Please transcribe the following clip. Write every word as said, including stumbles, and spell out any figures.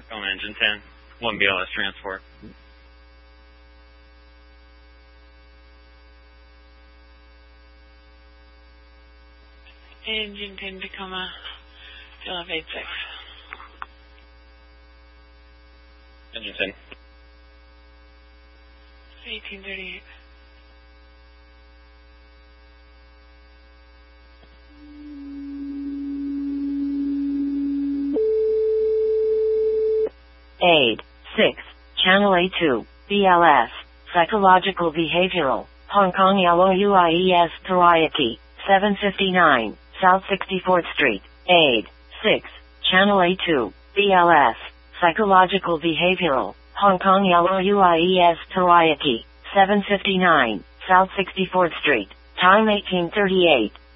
Going engine ten. one B L S transport. Engine ten Tacoma, D L F eight six. Engine ten. eighteen thirty-eight. Aid, six, Channel A two, B L S, Psychological Behavioral, Hong Kong L O U I E S Teriyaki, seven fifty-nine, South sixty-fourth Street, Aid, six, Channel A two, B L S, Psychological Behavioral, Hong Kong L O U I E S Teriyaki, seven fifty-nine, South sixty-fourth Street, time eighteen thirty-eight.